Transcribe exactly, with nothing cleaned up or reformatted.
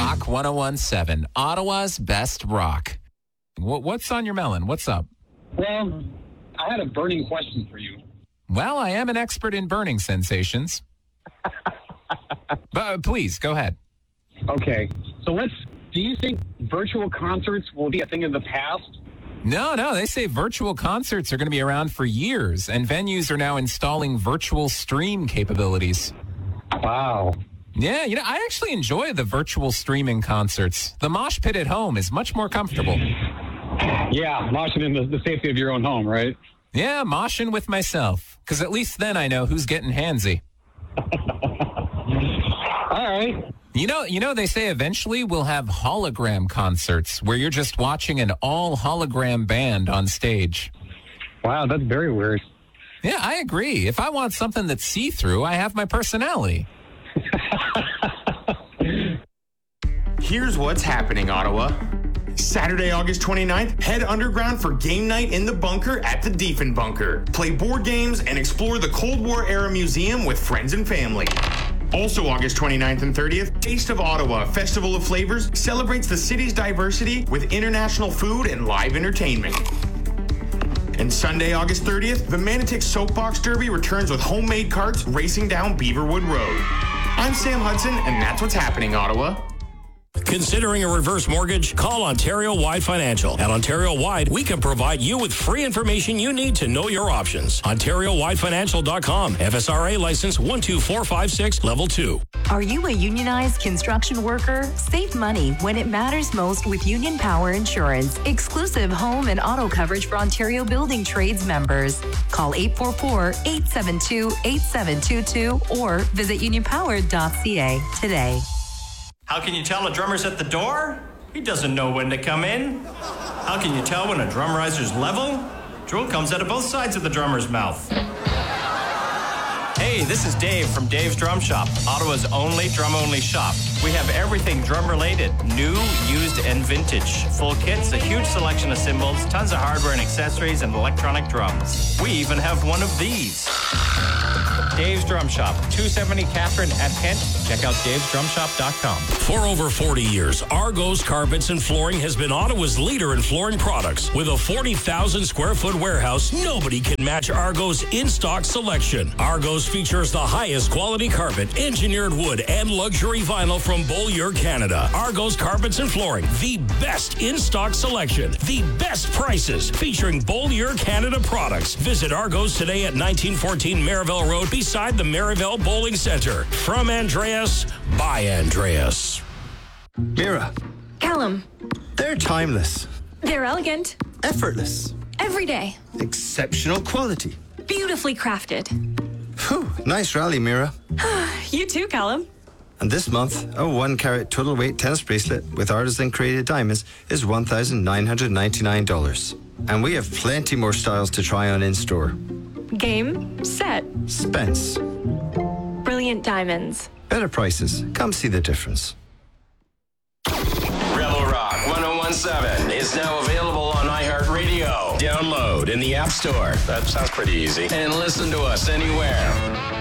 Rock ten seventeen, Ottawa's best rock. What, what's on your melon? What's up? Well, I had a burning question for you. Well, I am an expert in burning sensations. But uh, please, go ahead. Okay, so let's, do you think virtual concerts will be a thing of the past? No, no, they say virtual concerts are going to be around for years, and venues are now installing virtual stream capabilities. Wow. Yeah, you know, I actually enjoy the virtual streaming concerts. The mosh pit at home is much more comfortable. Yeah, moshing in the, the safety of your own home, right? Yeah, moshing with myself, because at least then I know who's getting handsy. All right. You know, you know, they say eventually we'll have hologram concerts where you're just watching an all hologram band on stage. Wow, that's very weird. Yeah, I agree. If I want something that's see-through, I have my personality. Here's what's happening, Ottawa. Saturday, August twenty-ninth, head underground for game night in the bunker at the Diefenbunker. Play board games and explore the Cold War era museum with friends and family. Also August twenty-ninth and thirtieth, Taste of Ottawa, Festival of Flavors, celebrates the city's diversity with international food and live entertainment. And Sunday, August thirtieth, the Manotick Soapbox Derby returns with homemade carts racing down Beaverwood Road. I'm Sam Hudson, and that's what's happening, Ottawa. Considering a reverse mortgage? Call Ontario Wide Financial. At Ontario Wide, we can provide you with free information you need to know your options. Ontario Wide Financial dot com. F S R A license one two four five six, level two. Are you a unionized construction worker? Save money when it matters most with Union Power Insurance. Exclusive home and auto coverage for Ontario Building Trades members. Call eight four four, eight seven two, eight seven two two or visit union power dot c a today. How can you tell a drummer's at the door? He doesn't know when to come in. How can you tell when a drum riser's level? Drool comes out of both sides of the drummer's mouth. Hey, this is Dave from Dave's Drum Shop, Ottawa's only drum-only shop. We have everything drum-related, new, used, and vintage. Full kits, a huge selection of cymbals, tons of hardware and accessories, and electronic drums. We even have one of these. Dave's Drum Shop, two seventy Catherine at Kent. Check out daves drum shop dot com. For over forty years, Argos Carpets and Flooring has been Ottawa's leader in flooring products. With a forty thousand square foot warehouse, nobody can match Argos in-stock selection. Argos features the highest quality carpet, engineered wood, and luxury vinyl from Beaulieu, Canada. Argos Carpets and Flooring, the best in-stock selection, the best prices, featuring Beaulieu, Canada products. Visit Argos today at nineteen fourteen Merivale Road, beside the Merivale Bowling Center. From Andreas, by Andreas. Mira, Callum, they're timeless, they're elegant, effortless, everyday, exceptional quality. beautifully crafted. Whew, nice rally, Mira. You too, Callum. And this month, a one carat total weight tennis bracelet with artisan created diamonds is one thousand nine hundred ninety-nine dollars. And we have plenty more styles to try on in store. Game, set, Spence. brilliant diamonds. Better prices. Come see the difference. Rebel Rock ten seventeen is now available on iHeartRadio. Download in the App Store. That sounds pretty easy. And listen to us anywhere.